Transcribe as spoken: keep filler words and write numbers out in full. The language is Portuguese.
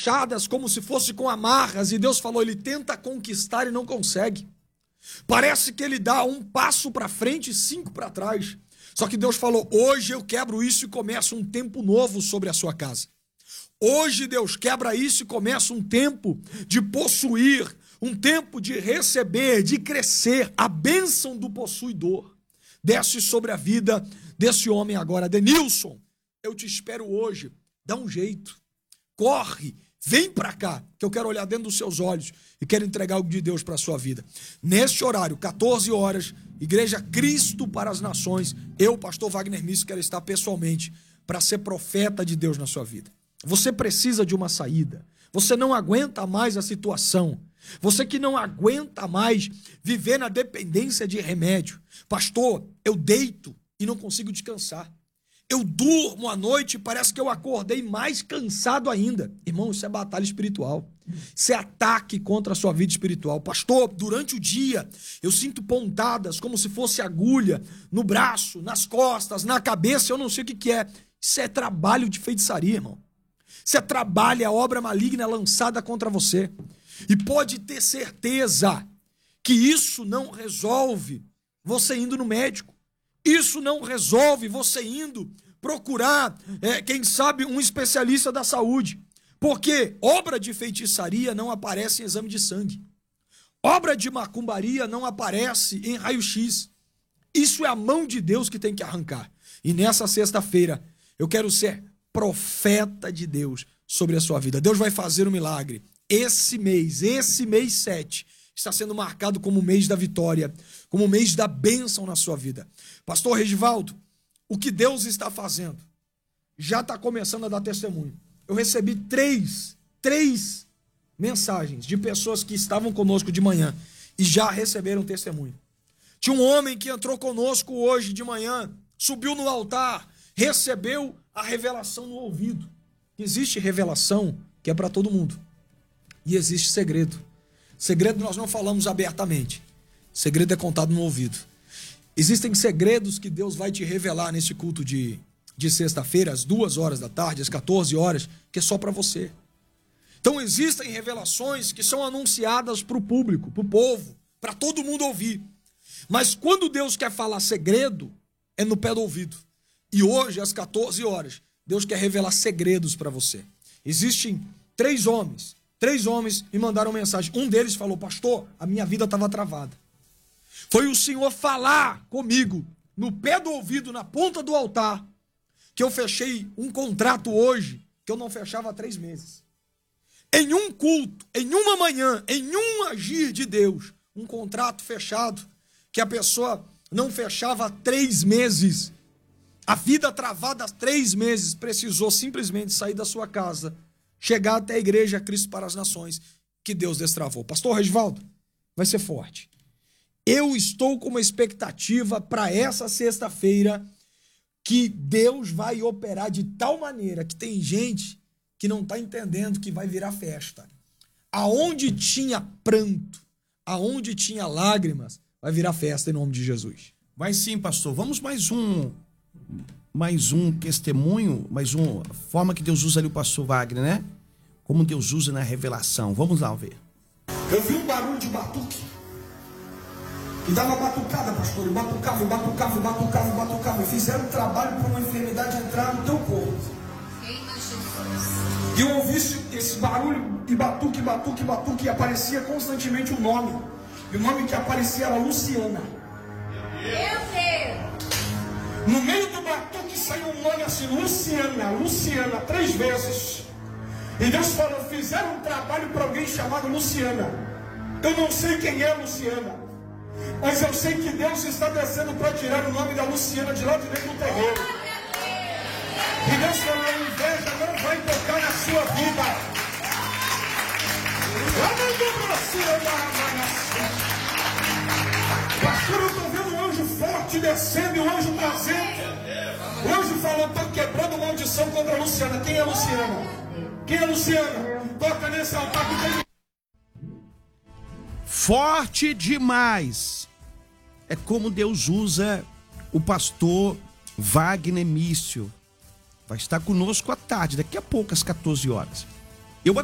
fechadas como se fosse com amarras, e Deus falou, ele tenta conquistar e não consegue. Parece que ele dá um passo para frente e cinco para trás. Só que Deus falou, hoje eu quebro isso e começa um tempo novo sobre a sua casa. Hoje Deus quebra isso e começa um tempo de possuir, um tempo de receber, de crescer. A bênção do possuidor desce sobre a vida desse homem agora. Denilson, eu te espero hoje. Dá um jeito. Corre. Vem pra cá, que eu quero olhar dentro dos seus olhos e quero entregar algo de Deus para a sua vida. Neste horário, quatorze horas, Igreja Cristo para as Nações, eu, pastor Wagner Mício, quero estar pessoalmente para ser profeta de Deus na sua vida. Você precisa de uma saída. Você não aguenta mais a situação. Você que não aguenta mais viver na dependência de remédio. Pastor, eu deito e não consigo descansar. Eu durmo à noite e parece que eu acordei mais cansado ainda. Irmão, isso é batalha espiritual. Isso é ataque contra a sua vida espiritual. Pastor, durante o dia eu sinto pontadas como se fosse agulha no braço, nas costas, na cabeça, eu não sei o que que é. Isso é trabalho de feitiçaria, irmão. Isso é trabalho, é obra maligna lançada contra você. E pode ter certeza que isso não resolve você indo no médico. Isso não resolve você indo procurar, é, quem sabe, um especialista da saúde. Porque obra de feitiçaria não aparece em exame de sangue. Obra de macumbaria não aparece em raio-x. Isso é a mão de Deus que tem que arrancar. E nessa sexta-feira, eu quero ser profeta de Deus sobre a sua vida. Deus vai fazer um milagre. Esse mês, esse mês sete, está sendo marcado como o mês da vitória, como o mês da bênção na sua vida. Pastor Regivaldo, o que Deus está fazendo já está começando a dar testemunho. Eu recebi três, três mensagens de pessoas que estavam conosco de manhã e já receberam testemunho. Tinha um homem que entrou conosco hoje de manhã, subiu no altar, recebeu a revelação no ouvido. Existe revelação que é para todo mundo. E existe segredo. Segredo nós não falamos abertamente. Segredo é contado no ouvido. Existem segredos que Deus vai te revelar nesse culto de, de sexta-feira, às duas horas da tarde, às quatorze horas, que é só para você. Então existem revelações que são anunciadas para o público, para o povo, para todo mundo ouvir. Mas quando Deus quer falar segredo, é no pé do ouvido. E hoje, às quatorze horas, Deus quer revelar segredos para você. Existem três homens. Três homens me mandaram mensagem. Um deles falou, pastor, a minha vida estava travada. Foi o Senhor falar comigo, no pé do ouvido, na ponta do altar, que eu fechei um contrato hoje, que eu não fechava há três meses. Em um culto, em uma manhã, em um agir de Deus, um contrato fechado, que a pessoa não fechava há três meses. A vida travada há três meses, precisou simplesmente sair da sua casa, chegar até a Igreja Cristo para as Nações, que Deus destravou. Pastor Regivaldo, vai ser forte. Eu estou com uma expectativa para essa sexta-feira que Deus vai operar de tal maneira que tem gente que não está entendendo que vai virar festa. Aonde tinha pranto, aonde tinha lágrimas, vai virar festa em nome de Jesus. Vai sim, pastor. Vamos mais um... mais um testemunho, mais uma forma que Deus usa ali o pastor Wagner, né? Como Deus usa na revelação. Vamos lá ver. Eu vi um barulho de batuque. E dava batucada, pastor. E batucava, e batucava, e batucava, e batucava. E fizeram um trabalho para uma enfermidade entrar no teu corpo. E eu ouvi esse, esse barulho, e batuque, batuque, batuque. E aparecia constantemente o um nome. E o nome que aparecia era Luciana. Meu Deus! No meio do batuque saiu um nome assim, Luciana, Luciana, três vezes. E Deus falou, fizeram um trabalho para alguém chamado Luciana. Eu não sei quem é Luciana, mas eu sei que Deus está descendo para tirar o nome da Luciana de lá de dentro do terreiro. E Deus falou, a inveja não vai tocar na sua vida. Pastor, eu estou vendo um anjo forte descendo e um anjo trazendo. O anjo falou, estou quebrando maldição contra a Luciana. Quem é a Luciana? Quem é a Luciana? Toca nesse altar que tem... Forte demais. É como Deus usa o pastor Wagner Mício. Vai estar conosco à tarde, daqui a pouco, às quatorze horas.